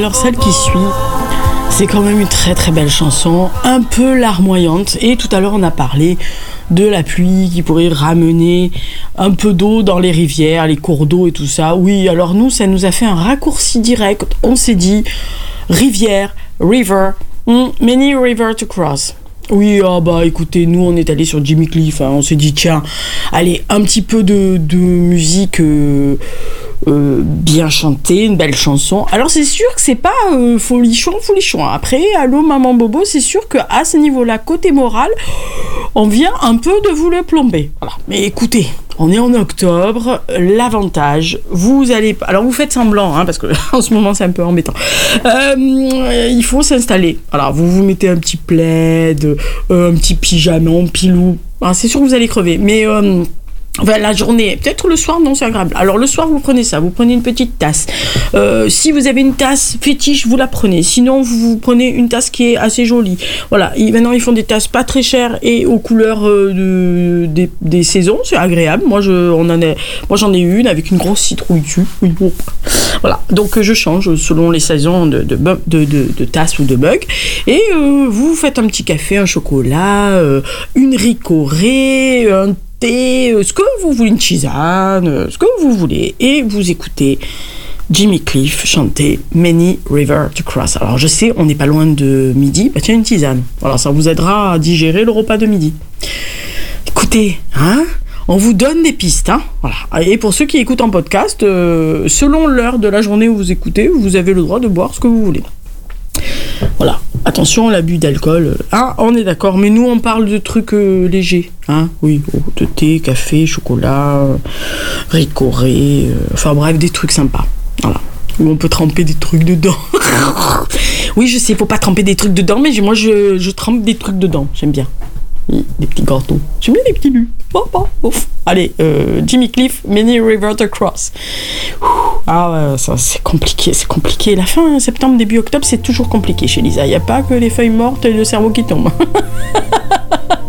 Alors celle qui suit, c'est quand même une très très belle chanson, un peu larmoyante. Et tout à l'heure on a parlé de la pluie qui pourrait ramener un peu d'eau dans les rivières, les cours d'eau et tout ça. Oui, alors nous, ça nous a fait un raccourci direct. On s'est dit rivière, river, many rivers to cross. Oui, écoutez, nous on est allé sur Jimmy Cliff, on s'est dit tiens, allez, un petit peu de musique bien chantée, une belle chanson. Alors c'est sûr que c'est pas folichon. Après, allô maman Bobo, c'est sûr que à ce niveau-là, côté moral, on vient un peu de vous le plomber. Voilà. Mais écoutez, on est en octobre, l'avantage, vous allez... Alors vous faites semblant, parce que en ce moment c'est un peu embêtant. Il faut s'installer. Alors vous vous mettez un petit plaid, un petit pyjama, un pilou. C'est sûr que vous allez crever, mais... la journée, peut-être le soir, non, c'est agréable. Alors le soir, vous prenez ça, vous prenez une petite tasse. Si vous avez une tasse fétiche, vous la prenez. Sinon, vous prenez une tasse qui est assez jolie. Voilà. Et maintenant, ils font des tasses pas très chères et aux couleurs des saisons. C'est agréable. Moi, j'en ai une avec une grosse citrouille dessus. Oui, bon. Voilà. Donc, je change selon les saisons de tasses ou de mugs. Et vous faites un petit café, un chocolat, une ricorée, un ce que vous voulez, une tisane, ce que vous voulez, et vous écoutez Jimmy Cliff chanter Many Rivers to Cross. Alors je sais, on n'est pas loin de midi, tiens, une tisane. Voilà, ça vous aidera à digérer le repas de midi. Écoutez, on vous donne des pistes, voilà. Et pour ceux qui écoutent en podcast, selon l'heure de la journée où vous écoutez, vous avez le droit de boire ce que vous voulez. Voilà, attention à l'abus d'alcool. On est d'accord, mais nous on parle de trucs légers. Oui, de thé, café, chocolat, ricoré, enfin bref, des trucs sympas. Voilà, où on peut tremper des trucs dedans. Oui, je sais, faut pas tremper des trucs dedans, mais moi je trempe des trucs dedans, j'aime bien. Des petits gâteaux. J'aime bien les petits lus. Allez, Jimmy Cliff, Many Rivers to Cross. Ça c'est compliqué. La fin septembre, début octobre, c'est toujours compliqué chez Lisa. Il n'y a pas que les feuilles mortes et le cerveau qui tombe.